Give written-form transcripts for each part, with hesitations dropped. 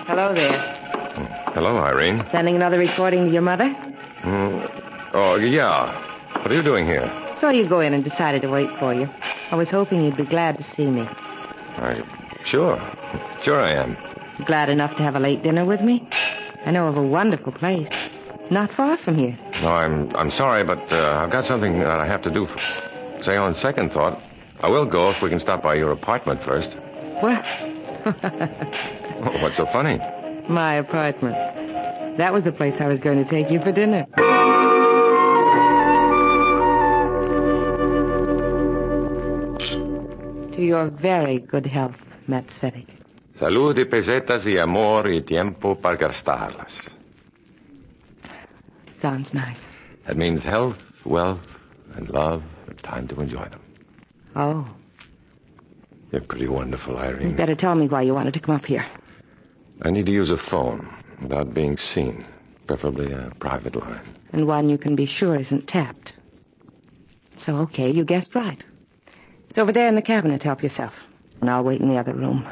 Hello there. Hello, Irene. Sending another recording to your mother? Oh, yeah. What are you doing here? Saw you go in and decided to wait for you. I was hoping you'd be glad to see me. Sure. Sure I am. Glad enough to have a late dinner with me? I know of a wonderful place. Not far from here. No, I'm sorry, but I've got something that I have to do. Say, on second thought, I will go if we can stop by your apartment first. What? Oh, what's so funny? My apartment. That was the place I was going to take you for dinner. To your very good health, Matt Svetic. Salud y pesetas y amor y tiempo para gastarlas. Sounds nice. That means health, wealth, and love, and time to enjoy them. Oh. You're pretty wonderful, Irene. You'd better tell me why you wanted to come up here. I need to use a phone without being seen, preferably a private line. And one you can be sure isn't tapped. So, okay, you guessed right. It's over there in the cabinet. Help yourself. And I'll wait in the other room.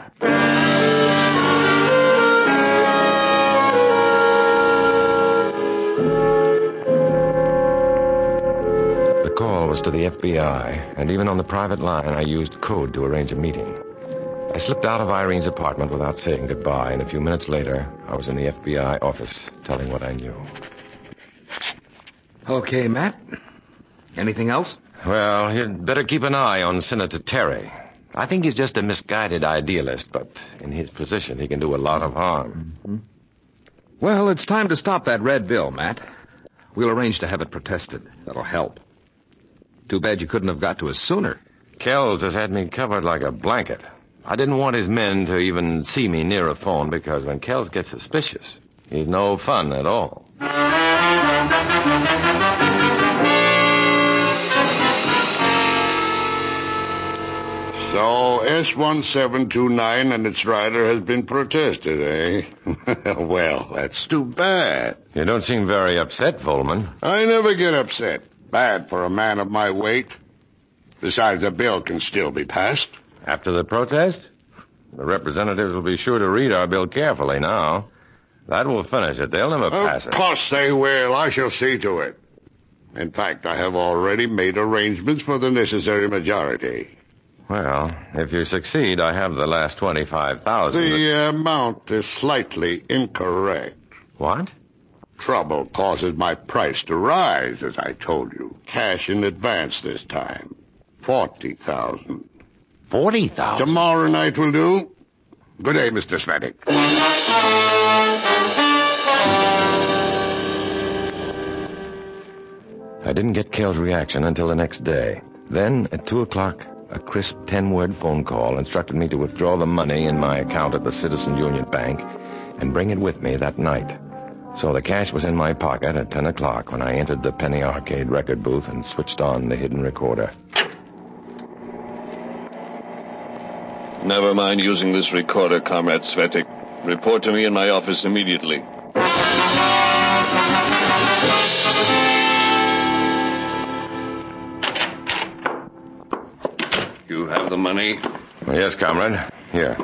The call was to the FBI, and even on the private line, I used code to arrange a meeting. I slipped out of Irene's apartment without saying goodbye, and a few minutes later, I was in the FBI office telling what I knew. Okay, Matt. Anything else? Well, you'd better keep an eye on Senator Terry. I think he's just a misguided idealist, but in his position, he can do a lot of harm. Mm-hmm. Well, it's time to stop that red bill, Matt. We'll arrange to have it protested. That'll help. Too bad you couldn't have got to us sooner. Kells has had me covered like a blanket. I didn't want his men to even see me near a phone because when Kells gets suspicious, he's no fun at all. So, S1729 and its rider has been protested, eh? Well, that's too bad. You don't seem very upset, Volman. I never get upset. Bad for a man of my weight. Besides, the bill can still be passed. After the protest? The representatives will be sure to read our bill carefully now. That will finish it. They'll never pass it. Of course they will. I shall see to it. In fact, I have already made arrangements for the necessary majority. Well, if you succeed, I have the last 25,000. The amount is slightly incorrect. What? Trouble causes my price to rise, as I told you. Cash in advance this time. 40,000. 40,000? Tomorrow night will do. Good day, Mr. Svetic. I didn't get Kell's reaction until the next day. Then, at 2 o'clock, a crisp 10-word phone call instructed me to withdraw the money in my account at the Citizen Union Bank and bring it with me that night. So the cash was in my pocket at 10 o'clock when I entered the Penny Arcade record booth and switched on the hidden recorder. Never mind using this recorder, Comrade Svetic. Report to me in my office immediately. You have the money? Yes, comrade. Here.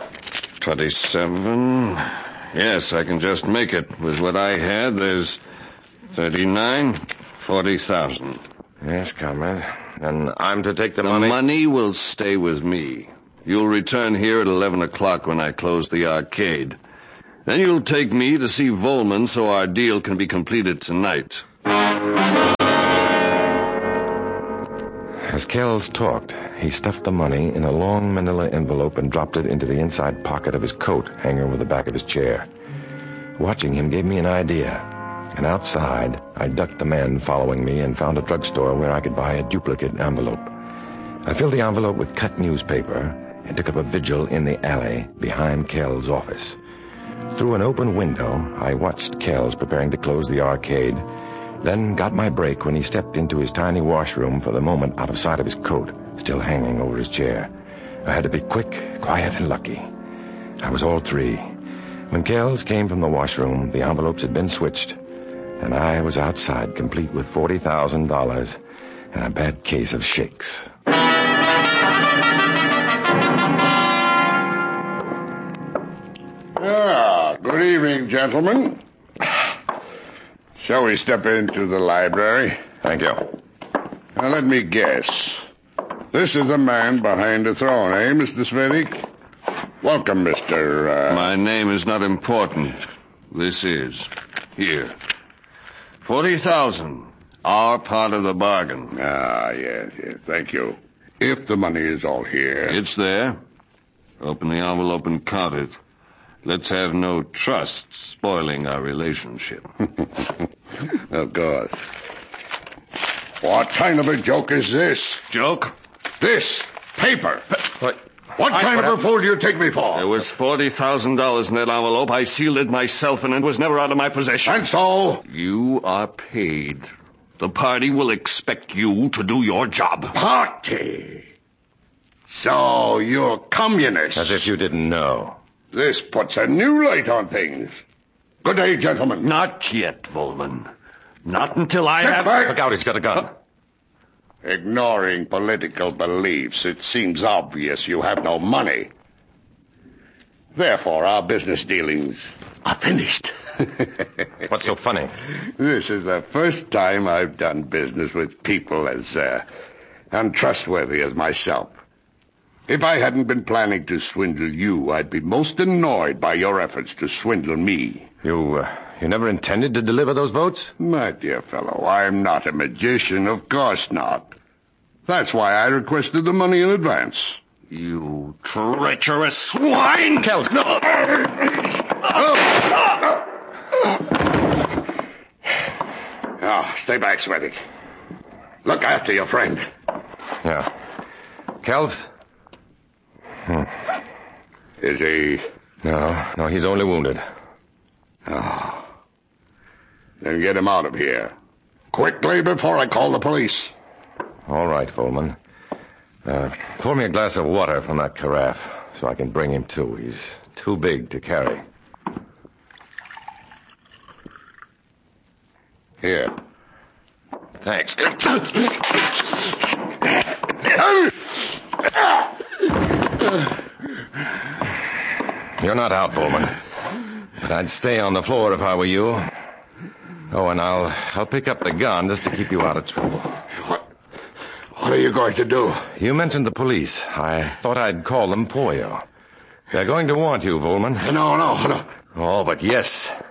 27. Yes, I can just make it. With what I had, there's 39, 40,000. Yes, comrade. And I'm to take the money? The money will stay with me. You'll return here at 11 o'clock when I close the arcade. Then you'll take me to see Volman so our deal can be completed tonight. As Kells talked, he stuffed the money in a long manila envelope and dropped it into the inside pocket of his coat, hanging over the back of his chair. Watching him gave me an idea, and outside, I ducked the men following me and found a drugstore where I could buy a duplicate envelope. I filled the envelope with cut newspaper and took up a vigil in the alley behind Kells' office. Through an open window, I watched Kells preparing to close the arcade, then got my break when he stepped into his tiny washroom for the moment out of sight of his coat, still hanging over his chair. I had to be quick, quiet, and lucky. I was all three. When Kells came from the washroom, the envelopes had been switched, and I was outside, complete with $40,000 and a bad case of shakes. Ah, Good evening, gentlemen. Shall we step into the library? Thank you. Now, let me guess. This is the man behind the throne, eh, Mr. Svedik? Welcome, Mr. My name is not important. This is. Here. 40,000. Our part of the bargain. Ah, yes. Thank you. If the money is all here. It's there. Open the envelope and count it. Let's have no trust spoiling our relationship. Of course. What kind of a joke is this? Joke? This paper. What I kind put of a up- fool do you take me for? There was $40,000 in that envelope. I sealed it myself, and it was never out of my possession. And so? You are paid. The party will expect you to do your job. Party. So you're communists. As if you didn't know. This puts a new light on things. Good day, gentlemen. Not yet, Volman. Not until I Get have... back. Look out, he's got a gun. Ignoring political beliefs, it seems obvious you have no money. Therefore, our business dealings are finished. What's so funny? This is the first time I've done business with people as untrustworthy as myself. If I hadn't been planning to swindle you, I'd be most annoyed by your efforts to swindle me. You never intended to deliver those votes? My dear fellow, I'm not a magician, of course not. That's why I requested the money in advance. You treacherous swine! Kells, no! Now, stay back, Svedik. Look after your friend. Yeah. Kells? Is he... No, he's only wounded. Oh. Then get him out of here. Quickly before I call the police. All right, Volman. Pour me a glass of water from that carafe so I can bring him to. He's too big to carry. Here. Thanks. You're not out, Volman. But I'd stay on the floor if I were you. Oh, and I'll pick up the gun just to keep you out of trouble. What are you going to do? You mentioned the police. I thought I'd call them for you. They're going to want you, Volman. No. Oh, but yes.